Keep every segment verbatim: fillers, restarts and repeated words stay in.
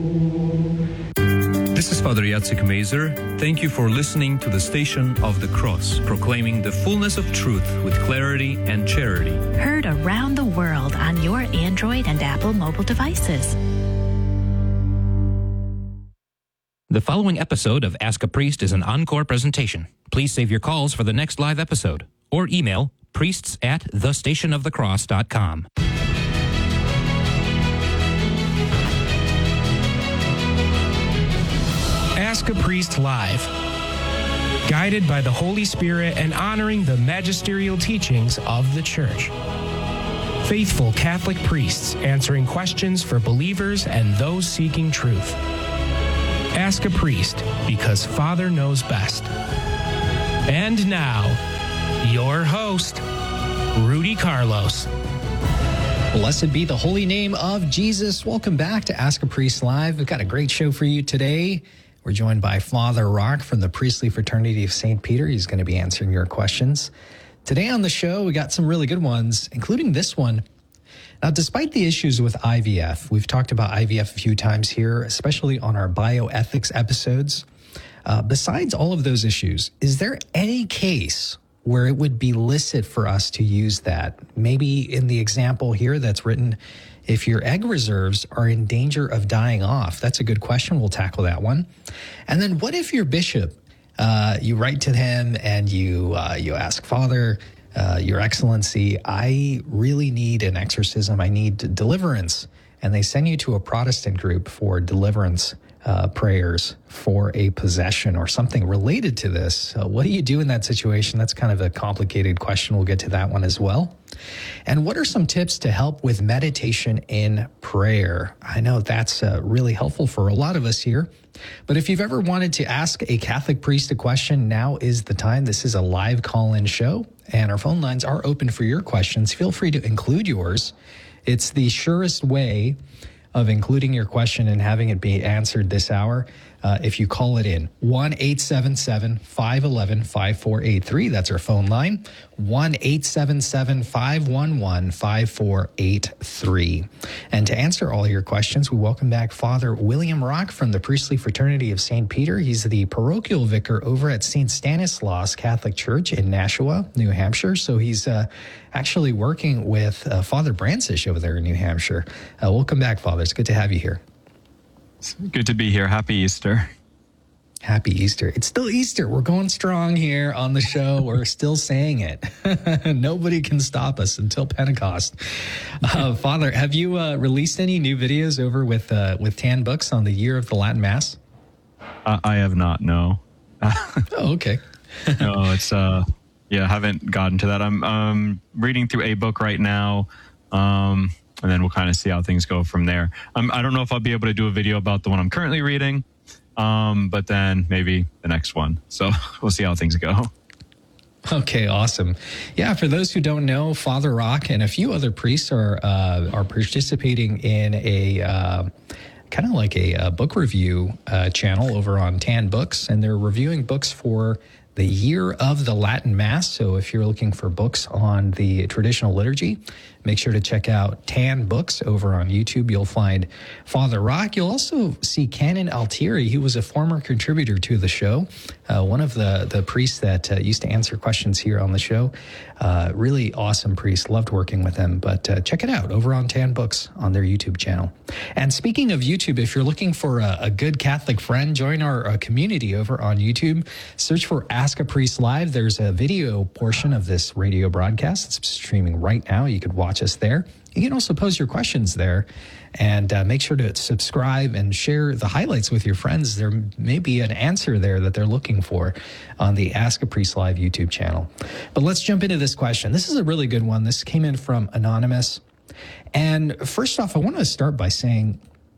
This is Father Jacek Mazer. Thank you for listening to the Station of the Cross, proclaiming the fullness of truth with clarity and charity. Heard around the world on your Android and Apple mobile devices. The following episode of Ask a Priest is an encore presentation. Please save your calls for the next live episode or email priests at the station of the cross dot com. Ask a Priest Live. Guided by the Holy Spirit and honoring the magisterial teachings of the Church. Faithful Catholic priests answering questions for believers and those seeking truth. Ask a Priest, because Father knows best. And now, your host, Rudy Carlos. Blessed be the holy name of Jesus. Welcome back to Ask a Priest Live. We've got a great show for you today. We're joined by Father Rock from the Priestly Fraternity of Saint Peter. He's going to be answering your questions. Today on the show, we got some really good ones, including this one. Now, despite the issues with I V F, we've talked about I V F a few times here, especially on our bioethics episodes. Uh, besides all of those issues, is there any case where it would be licit for us to use that? Maybe in the example here that's written, if your egg reserves are in danger of dying off. That's a good question. We'll tackle that one. And then what if your bishop, uh, you write to him and you uh, you ask, Father, uh, Your Excellency, I really need an exorcism. I need deliverance. And they send you to a Protestant group for deliverance uh, prayers for a possession or something related to this. Uh, what do you do in that situation? That's kind of a complicated question. We'll get to that one as well. And what are some tips to help with meditation in prayer? I know that's uh, really helpful for a lot of us here. But if you've ever wanted to ask a Catholic priest a question, now is the time. This is a live call-in show, and our phone lines are open for your questions. Feel free to include yours. It's the surest way of including your question and having it be answered this hour. Uh, if you call it in, one eight seven seven, five one one, five four eight three. That's our phone line, one eight seven seven, five one one, five four eight three. And to answer all your questions, we welcome back Father William Rock from the Priestly Fraternity of Saint Peter. He's the parochial vicar over at Saint Stanislaus Catholic Church in Nashua, New Hampshire. So he's uh, actually working with uh, Father Brancish over there in New Hampshire. Uh, welcome back, Father. It's good to have you here. It's good to be here. Happy Easter. Happy Easter. It's still Easter. We're going strong here on the show. We're still saying it. Nobody can stop us until Pentecost. Uh, Father, have you uh, released any new videos over with uh, with Tan Books on the year of the Latin Mass? Uh, I have not, no. Oh, okay. No, it's, uh, yeah, haven't gotten to that. I'm um, reading through a book right now. Um And then we'll kind of see how things go from there. Um, I don't know if I'll be able to do a video about the one I'm currently reading, um, but then maybe the next one. So we'll see how things go. Okay, awesome. Yeah, for those who don't know, Father Rock and a few other priests are uh, are participating in a uh, kind of like a, a book review uh, channel over on Tan Books, and they're reviewing books for the year of the Latin Mass. So if you're looking for books on the traditional liturgy, make sure to check out Tan Books over on YouTube. You'll find Father Rock. You'll also see Canon Altieri. He was a former contributor to the show, uh, one of the, the priests that uh, used to answer questions here on the show. Uh, really awesome priest. Loved working with him. But uh, check it out over on Tan Books on their YouTube channel. And speaking of YouTube, if you're looking for a, a good Catholic friend, join our uh, community over on YouTube. Search for Ask a Priest Live. There's a video portion of this radio broadcast. It's streaming right now. You could watch us there. You can also pose your questions there, and uh, make sure to subscribe and share the highlights with your friends. There may be an answer there that they're looking for on the Ask a Priest Live YouTube channel. But let's jump into this question. This is a really good one. This came in from Anonymous. And first off, I want to start by saying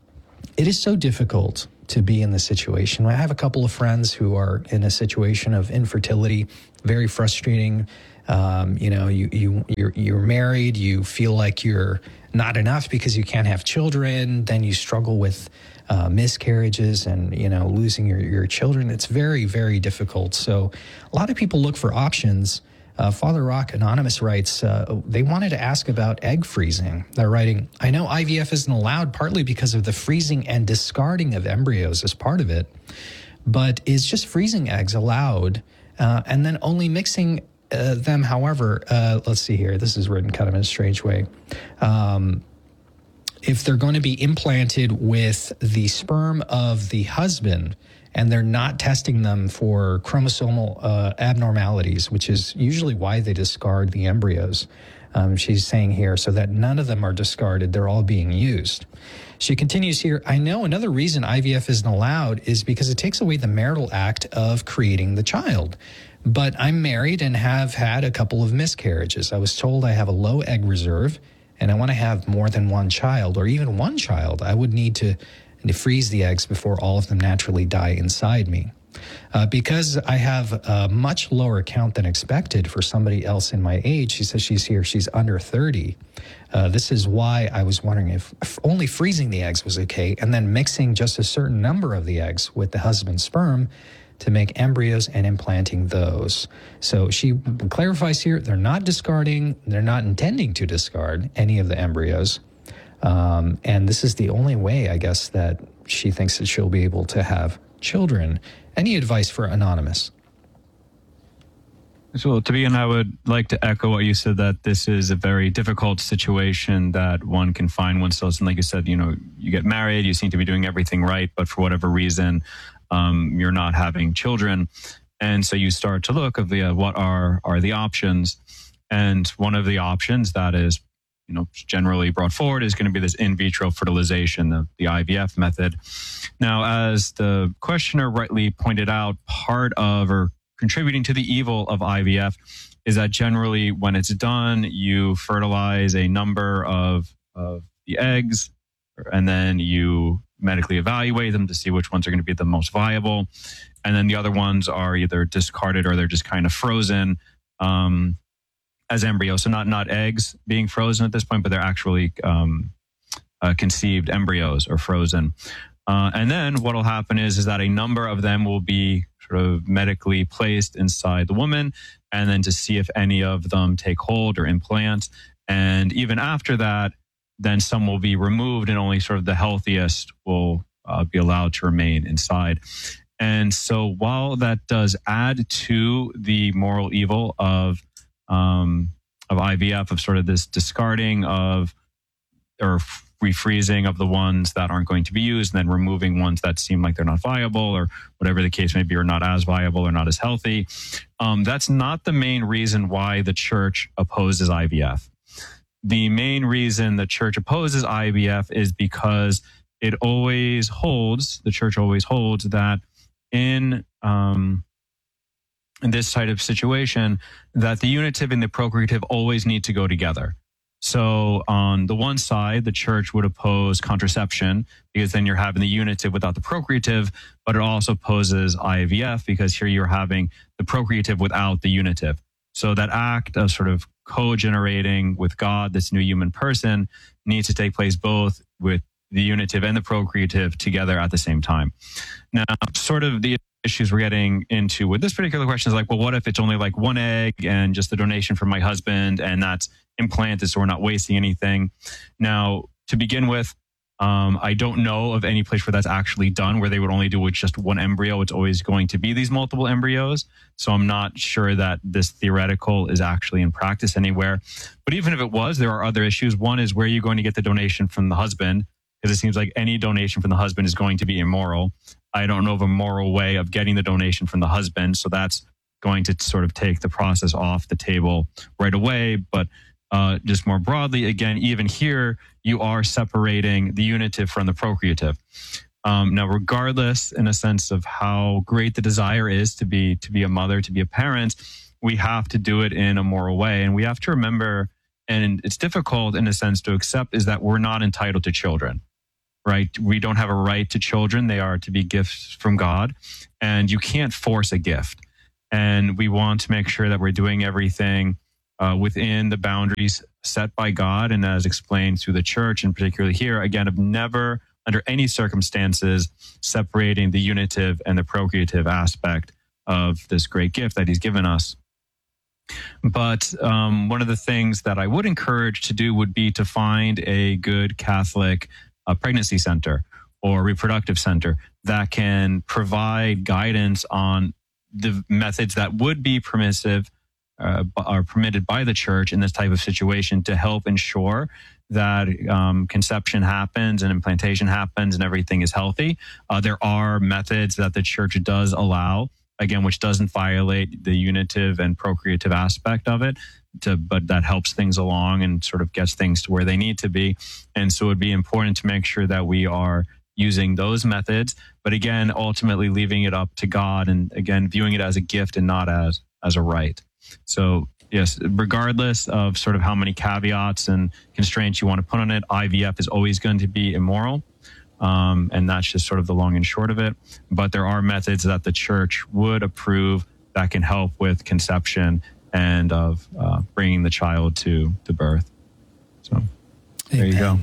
it is so difficult to be in this situation. I have a couple of friends who are in a situation of infertility, very frustrating. Um, you know, you, you, you're, you're married, you feel like you're not enough because you can't have children, then you struggle with uh, miscarriages and, you know, losing your, your children. It's very, very difficult. So a lot of people look for options Uh, Father Rock Anonymous writes, uh, they wanted to ask about egg freezing. They're writing, I know I V F isn't allowed partly because of the freezing and discarding of embryos as part of it, but is just freezing eggs allowed uh, and then only mixing uh, them, however, uh, let's see here, this is written kind of in a strange way. Um, if they're going to be implanted with the sperm of the husband, and they're not testing them for chromosomal uh, abnormalities, which is usually why they discard the embryos. Um, she's saying here, so that none of them are discarded, they're all being used. She continues here, I know another reason I V F isn't allowed is because it takes away the marital act of creating the child. But I'm married and have had a couple of miscarriages. I was told I have a low egg reserve, and I want to have more than one child, or even one child. I would need to to freeze the eggs before all of them naturally die inside me. Uh, because I have a much lower count than expected for somebody else in my age, she says she's here, she's under thirty. Uh, this is why I was wondering if, if only freezing the eggs was okay, and then mixing just a certain number of the eggs with the husband's sperm to make embryos and implanting those. So she clarifies here, they're not discarding, they're not intending to discard any of the embryos. Um, and this is the only way, I guess, that she thinks that she'll be able to have children. Any advice for Anonymous? So to begin, I would like to echo what you said, that this is a very difficult situation that one can find oneself in. Like you said, you know, you get married, you seem to be doing everything right, but for whatever reason, um, you're not having children. And so you start to look at the, uh, what are, are the options. And one of the options that is you know, generally brought forward is going to be this in vitro fertilization, the, the I V F method. Now, as the questioner rightly pointed out, part of or contributing to the evil of I V F is that generally when it's done, you fertilize a number of, of the eggs, and then you medically evaluate them to see which ones are going to be the most viable. And then the other ones are either discarded or they're just kind of frozen. Um, as embryos, so not not eggs being frozen at this point, but they're actually um, uh, conceived embryos or frozen. Uh, and then what will happen is, is that a number of them will be sort of medically placed inside the woman, and then to see if any of them take hold or implant. And even after that, then some will be removed and only sort of the healthiest will uh, be allowed to remain inside. And so while that does add to the moral evil of Um, of I V F, of sort of this discarding of or refreezing of the ones that aren't going to be used, and then removing ones that seem like they're not viable or whatever the case may be, or not as viable or not as healthy. Um, that's not the main reason why the church opposes I V F. The main reason the church opposes I V F is because it always holds, the church always holds that in um, in this type of situation, that the unitive and the procreative always need to go together. So on the one side, the church would oppose contraception because then you're having the unitive without the procreative, but it also opposes I V F because here you're having the procreative without the unitive. So that act of sort of co-generating with God, this new human person, needs to take place both with the unitive and the procreative together at the same time. Now, sort of the issues we're getting into with this particular question is like, well, what if it's only like one egg and just the donation from my husband and that's implanted so we're not wasting anything? Now, to begin with, um, I don't know of any place where that's actually done, where they would only do with just one embryo. It's always going to be these multiple embryos. So I'm not sure that this theoretical is actually in practice anywhere. But even if it was, there are other issues. One is, where are you going to get the donation from the husband? Because it seems like any donation from the husband is going to be immoral. I don't know of a moral way of getting the donation from the husband. So that's going to sort of take the process off the table right away. But uh, just more broadly, again, even here, you are separating the unitive from the procreative. Um, now, regardless, in a sense of how great the desire is to be to be a mother, to be a parent, we have to do it in a moral way. And we have to remember, and it's difficult in a sense to accept, is that we're not entitled to children, right? We don't have a right to children. They are to be gifts from God, and you can't force a gift. And we want to make sure that we're doing everything uh, within the boundaries set by God, and as explained through the church, and particularly here, again, of never, under any circumstances, separating the unitive and the procreative aspect of this great gift that he's given us. But um, one of the things that I would encourage to do would be to find a good Catholic uh, pregnancy center or reproductive center that can provide guidance on the methods that would be permissive uh, are permitted by the church in this type of situation to help ensure that um, conception happens and implantation happens and everything is healthy. Uh, there are methods that the church does allow, again, which doesn't violate the unitive and procreative aspect of it, to, but that helps things along and sort of gets things to where they need to be. And so it would be important to make sure that we are using those methods, but again, ultimately leaving it up to God and again, viewing it as a gift and not as, as a right. So yes, regardless of sort of how many caveats and constraints you want to put on it, I V F is always going to be immoral. Um, and that's just sort of the long and short of it. But there are methods that the church would approve that can help with conception and of uh, bringing the child to, to birth. So there Amen. You go.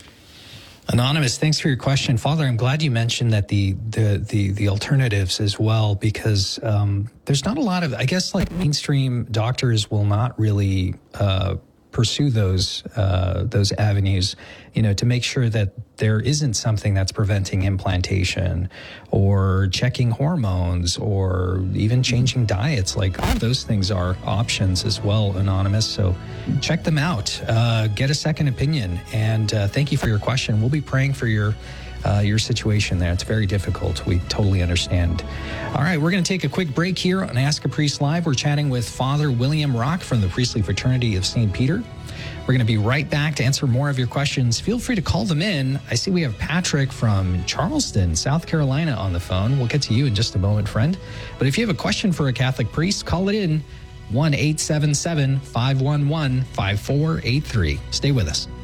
Anonymous, thanks for your question. Father, I'm glad you mentioned that the the the, the alternatives as well, because um, there's not a lot of, I guess, like mainstream doctors will not really uh, pursue those uh, those avenues, you know, to make sure that there isn't something that's preventing implantation or checking hormones or even changing diets. Like all those things are options as well, Anonymous. So check them out. Uh, get a second opinion. And uh, thank you for your question. We'll be praying for your uh, your situation there. It's very difficult. We totally understand. All right, we're going to take a quick break here on Ask a Priest Live. We're chatting with Father William Rock from the Priestly Fraternity of Saint Peter. We're going to be right back to answer more of your questions. Feel free to call them in. I see we have Patrick from Charleston, South Carolina on the phone. We'll get to you in just a moment, friend. But if you have a question for a Catholic priest, call it in one eight seven seven, five one one, five four eight three. Stay with us.